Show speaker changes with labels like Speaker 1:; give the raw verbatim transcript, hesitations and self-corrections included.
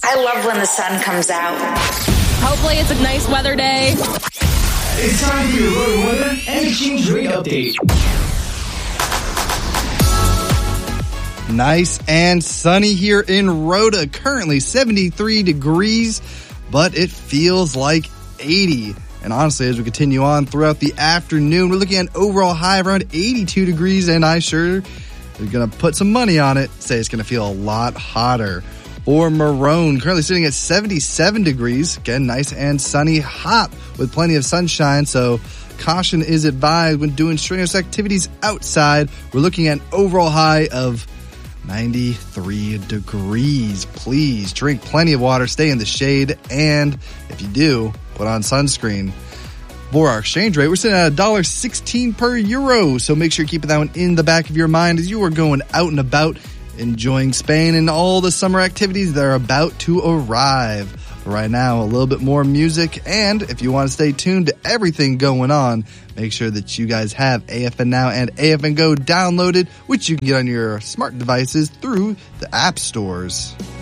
Speaker 1: I love when the sun comes out.
Speaker 2: Hopefully it's a nice weather day.
Speaker 3: It's time for your road weather and exchange rate update.
Speaker 4: Nice and sunny here in Rhoda. Currently seventy-three degrees, but it feels like eighty. And honestly, as we continue on throughout the afternoon, we're looking at an overall high of around eighty-two degrees, and I sure are going to put some money on it, say it's going to feel a lot hotter. For Marone, currently sitting at seventy-seven degrees. Again, nice and sunny, hot with plenty of sunshine, so caution is advised when doing strenuous activities outside. We're looking at an overall high of ninety-three degrees. Please drink plenty of water, stay in the shade, and if you do, put on sunscreen. For our exchange rate, we're sitting at one dollar sixteen per euro, so make sure you keep that one in the back of your mind as you are going out and about, enjoying Spain and all the summer activities that are about to arrive. But right now, a little bit more music, and if you want to stay tuned to everything going on, make sure that you guys have A F N Now and A F N Go downloaded, which you can get on your smart devices through the app stores.